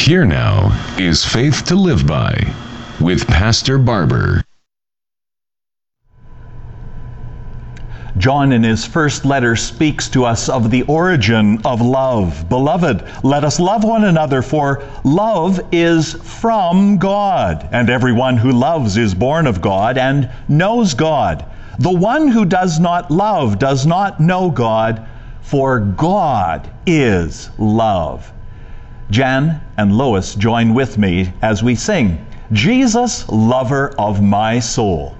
Here now is Faith to Live By with Pastor Barber. John in his first letter speaks to us of the origin of love. Beloved, let us love one another, for love is from God, and everyone who loves is born of God and knows God. The one who does not love does not know God, for God is love. Jan and Lois join with me as we sing, Jesus, Lover of My Soul.